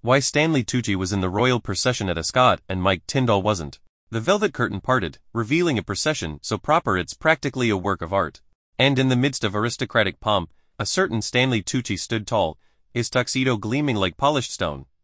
Why Stanley Tucci was in the royal procession at Ascot and Mike Tyndall wasn't. The velvet curtain parted, revealing a procession so proper it's practically a work of art. And in the midst of aristocratic pomp, a certain Stanley Tucci stood tall, his tuxedo gleaming like polished stone.